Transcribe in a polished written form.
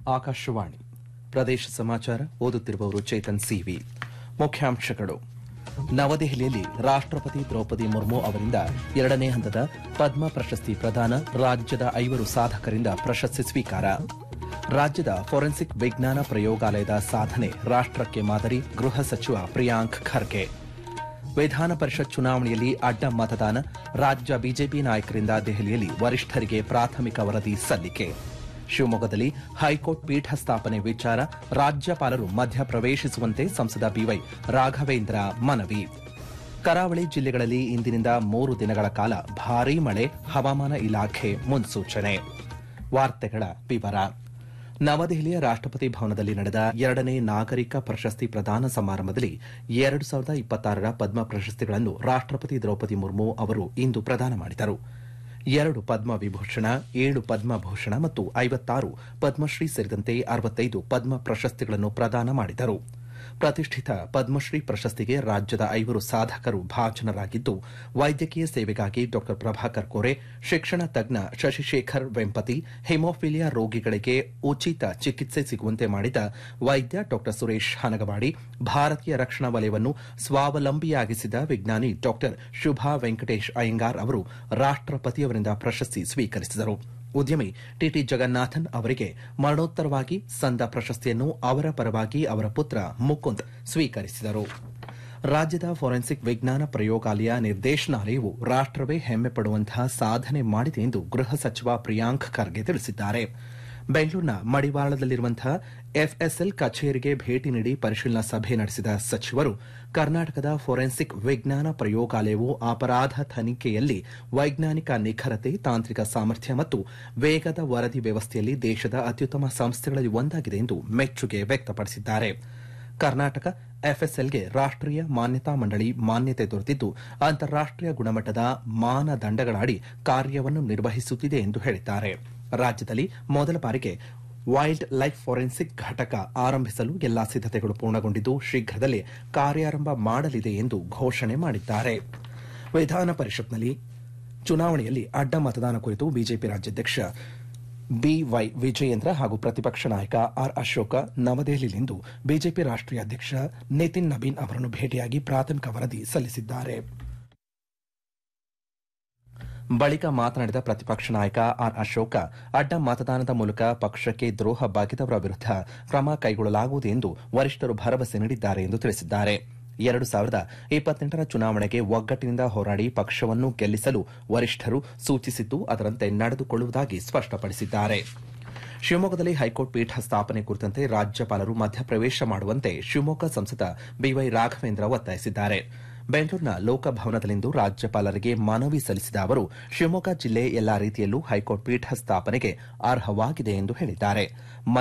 ಆಕಾಶವಾಣಿ ಪ್ರದೇಶ ಸಮಾಚಾರ ಓದುತ್ತಿರುವವರು ಚೇತನ್ ಸಿವಿ. ಮುಖ್ಯಾಂಶಗಳು: ನವದೆಹಲಿಯಲ್ಲಿ ರಾಷ್ಟಪತಿ ದ್ರೌಪದಿ ಮುರ್ಮು ಅವರಿಂದ 2ನೇ ಹಂತದ ಪದ್ಮ ಪ್ರಶಸ್ತಿ ಪ್ರದಾನ, ರಾಜ್ಯದ 5 ಸಾಧಕರಿಂದ ಪ್ರಶಸ್ತಿ ಸ್ವೀಕಾರ. ರಾಜ್ಯದ ಫೋರೆನ್ಸಿಕ್ ವಿಜ್ಞಾನ ಪ್ರಯೋಗಾಲಯದ ಸಾಧನೆ ರಾಷ್ಟಕ್ಕೆ ಮಾದರಿ, ಗೃಹ ಸಚಿವ ಪ್ರಿಯಾಂಕ್ ಖರ್ಗೆ. ವಿಧಾನ ಪರಿಷತ್ ಚುನಾವಣೆಯಲ್ಲಿ ಅಡ್ಡ ಮತದಾನ, ರಾಜ್ಯ ಬಿಜೆಪಿ ನಾಯಕರಿಂದ ದೆಹಲಿಯಲ್ಲಿ ವರಿಷ್ಠರಿಗೆ ಪ್ರಾಥಮಿಕ ವರದಿ ಸಲ್ಲಿಕೆ. ಶಿವಮೊಗ್ಗದಲ್ಲಿ ಹೈಕೋರ್ಟ್ ಪೀಠ ಸ್ಥಾಪನೆ ವಿಚಾರ, ರಾಜ್ಯಪಾಲರು ಮಧ್ಯಪ್ರವೇಶಿಸುವಂತೆ ಸಂಸದ ಬಿವೈ ರಾಘವೇಂದ್ರ ಮನವಿ. ಕರಾವಳಿ ಜಿಲ್ಲೆಗಳಲ್ಲಿ ಇಂದಿನಿಂದ 3 ದಿನಗಳ ಕಾಲ ಭಾರೀ ಮಳೆ, ಹವಾಮಾನ ಇಲಾಖೆ ಮುನ್ಸೂಚನೆ. ವಾರ್ತೆಗಳ ವಿವರ. ನವದೆಹಲಿಯ ರಾಷ್ಟಪತಿ ಭವನದಲ್ಲಿ ನಡೆದ 2ನೇ ನಾಗರಿಕ ಪ್ರಶಸ್ತಿ ಪ್ರದಾನ ಸಮಾರಂಭದಲ್ಲಿ 2026ರ ಪದ್ಮ ಪ್ರಶಸ್ತಿಗಳನ್ನು ರಾಷ್ಟಪತಿ ದ್ರೌಪದಿ ಮುರ್ಮು ಅವರು ಇಂದು ಪ್ರದಾನ ಮಾಡಿದರು. 2 ಪದ್ಮ ವಿಭೂಷಣ, 7 ಪದ್ಮಭೂಷಣ ಮತ್ತು 56 ಪದ್ಮಶ್ರೀ ಸೇರಿದಂತೆ 65 ಪದ್ಮ ಪ್ರಶಸ್ತಿಗಳನ್ನು ಪ್ರದಾನ ಮಾಡಿದರು. ಪ್ರತಿಷ್ಠಿತ ಪದ್ಮಶ್ರೀ ಪ್ರಶಸ್ತಿಗೆ ರಾಜ್ಯದ 5 ಸಾಧಕರು ಭಾಜನರಾಗಿದ್ದು, ವೈದ್ಯಕೀಯ ಸೇವೆಗಾಗಿ ಡಾ ಪ್ರಭಾಕರ್ ಕೋರೆ, ಶಿಕ್ಷಣ ತಜ್ಞ ಶಶಿಶೇಖರ್ ವೆಂಪತಿ, ಹಿಮೋಫಿಲಿಯಾ ರೋಗಿಗಳಿಗೆ ಉಚಿತ ಚಿಕಿತ್ಸೆ ಸಿಗುವಂತೆ ಮಾಡಿದ ವೈದ್ಯ ಡಾ ಸುರೇಶ್ ಹನಗವಾಡಿ, ಭಾರತೀಯ ರಕ್ಷಣಾ ವಲಯವನ್ನು ಸ್ವಾವಲಂಬಿಯಾಗಿಸಿದ ವಿಜ್ಞಾನಿ ಡಾ ಶುಭಾ ವೆಂಕಟೇಶ್ ಅಯ್ಯಂಗಾರ್ ಅವರು ರಾಷ್ಟಪತಿಯವರಿಂದ ಪ್ರಶಸ್ತಿ ಸ್ವೀಕರಿಸಿದರು. ಉದ್ಯಮಿ ಟಿಟಿ ಜಗನ್ನಾಥನ್ ಅವರಿಗೆ ಮರಣೋತ್ತರವಾಗಿ ಸಂದ ಪ್ರಶಸ್ತಿಯನ್ನು ಅವರ ಪರವಾಗಿ ಅವರ ಪುತ್ರ ಮುಕುಂದ್ ಸ್ವೀಕರಿಸಿದರು. ರಾಜ್ಯದ ಫೋರೆನ್ಸಿಕ್ ವಿಜ್ಞಾನ ಪ್ರಯೋಗಾಲಯ ನಿರ್ದೇಶನಾಲಯವು ರಾಷ್ಟವೇ ಹೆಮ್ಮೆ ಪಡುವಂತಹ ಸಾಧನೆ ಮಾಡಿದೆ ಎಂದು ಗೃಹ ಸಚಿವ ಪ್ರಿಯಾಂಕ್ ಖರ್ಗೆ ತಿಳಿಸಿದ್ದಾರೆ. ಬೆಂಗಳೂರಿನ ಮಡಿವಾಳದಲ್ಲಿರುವಂತಹ ಎಫ್ಎಸ್ಎಲ್ ಕಚೇರಿಗೆ ಭೇಟಿ ನೀಡಿ ಪರಿಶೀಲನಾ ಸಭೆ ನಡೆಸಿದ ಸಚಿವರು, ಕರ್ನಾಟಕದ ಫೋರೆನ್ಸಿಕ್ ವಿಜ್ಞಾನ ಪ್ರಯೋಗಾಲಯವು ಅಪರಾಧ ತನಿಖೆಯಲ್ಲಿ ವೈಜ್ಞಾನಿಕ ನಿಖರತೆ, ತಾಂತ್ರಿಕ ಸಾಮರ್ಥ್ಯ ಮತ್ತು ವೇಗದ ವರದಿ ವ್ಯವಸ್ಥೆಯಲ್ಲಿ ದೇಶದ ಅತ್ಯುತ್ತಮ ಸಂಸ್ಥೆಗಳಲ್ಲಿ ಒಂದಾಗಿದೆ ಎಂದು ಮೆಚ್ಚುಗೆ ವ್ಯಕ್ತಪಡಿಸಿದ್ದಾರೆ. ಕರ್ನಾಟಕ ಎಫ್ಎಸ್ಎಲ್ಗೆ ರಾಷ್ಟೀಯ ಮಾನ್ಯತಾ ಮಂಡಳಿ ಮಾನ್ಯತೆ ದೊರೆತಿದ್ದು, ಅಂತಾರಾಷ್ಟೀಯ ಗುಣಮಟ್ಟದ ಮಾನದಂಡಗಳಡಿ ಕಾರ್ಯವನ್ನು ನಿರ್ವಹಿಸುತ್ತಿದೆ ಎಂದು ಹೇಳಿದ್ದಾರೆ. ರಾಜ್ಯದಲ್ಲಿ ಮೊದಲ ಬಾರಿಗೆ ವೈಲ್ಡ್ ಲೈಫ್ ಫೋರೆನ್ಸಿಕ್ ಘಟಕ ಆರಂಭಿಸಲು ಎಲ್ಲಾ ಸಿದ್ದತೆಗಳು ಪೂರ್ಣಗೊಂಡಿದ್ದು, ಶೀಘ್ರದಲ್ಲೇ ಕಾರ್ಯಾರಂಭ ಮಾಡಲಿದೆ ಎಂದು ಘೋಷಣೆ ಮಾಡಿದ್ದಾರೆ. ವಿಧಾನ ಪರಿಷತ್ನಲ್ಲಿ ಚುನಾವಣೆಯಲ್ಲಿ ಅಡ್ಡ ಮತದಾನ ಕುರಿತು ಬಿಜೆಪಿ ರಾಜ್ಯಾಧ್ಯಕ್ಷ ಬಿವೈ ವಿಜಯೇಂದ್ರ ಹಾಗೂ ಪ್ರತಿಪಕ್ಷ ನಾಯಕ ಆರ್ ಅಶೋಕ ನವದೆಹಲಿಯಲ್ಲಿಂದು ಬಿಜೆಪಿ ರಾಷ್ಟೀಯ ಅಧ್ಯಕ್ಷ ನಿತಿನ್ ನಬೀನ್ ಅವರನ್ನು ಭೇಟಿಯಾಗಿ ಪ್ರಾಥಮಿಕ ವರದಿ ಸಲ್ಲಿಸಿದ್ದಾರೆ. ಬಳಿಕ ಮಾತನಾಡಿದ ಪ್ರತಿಪಕ್ಷ ನಾಯಕ ಆರ್ ಅಶೋಕ, ಅಡ್ಡ ಮತದಾನದ ಮೂಲಕ ಪಕ್ಷಕ್ಕೆ ದ್ರೋಹ ಬಗೆದವರ ವಿರುದ್ಧ ಕ್ರಮ ಕೈಗೊಳ್ಳಲಾಗುವುದು ಎಂದು ವರಿಷ್ಠರು ಭರವಸೆ ನೀಡಿದ್ದಾರೆ ಎಂದು ತಿಳಿಸಿದ್ದಾರೆ. 2028ರ ಚುನಾವಣೆಗೆ ಒಗ್ಗಟ್ಟಿನಿಂದ ಹೋರಾಡಿ ಪಕ್ಷವನ್ನು ಗೆಲ್ಲಿಸಲು ವರಿಷ್ಠರು ಸೂಚಿಸಿದ್ದು, ಅದರಂತೆ ನಡೆದುಕೊಳ್ಳುವುದಾಗಿ ಸ್ಪಷ್ಟಪಡಿಸಿದ್ದಾರೆ. ಶಿವಮೊಗ್ಗದಲ್ಲಿ ಹೈಕೋರ್ಟ್ ಪೀಠ ಸ್ಥಾಪನೆ ಕುರಿತಂತೆ ರಾಜ್ಯಪಾಲರು ಮಧ್ಯಪ್ರವೇಶ ಮಾಡುವಂತೆ ಶಿವಮೊಗ್ಗ ಸಂಸದ ಬಿವೈ ರಾಘವೇಂದ್ರ ಒತ್ತಾಯಿಸಿದ್ದಾರೆ. ಬೆಂಗಳೂರಿನ ಲೋಕಭವನದಲ್ಲಿಂದು ರಾಜ್ಯಪಾಲರಿಗೆ ಮನವಿ ಸಲ್ಲಿಸಿದ ಅವರು, ಶಿವಮೊಗ್ಗ ಜಿಲ್ಲೆ ಎಲ್ಲಾ ರೀತಿಯಲ್ಲೂ ಹೈಕೋರ್ಟ್ ಪೀಠ ಸ್ಥಾಪನೆಗೆ ಅರ್ಹವಾಗಿದೆ ಎಂದು ಹೇಳಿದ್ದಾರೆ.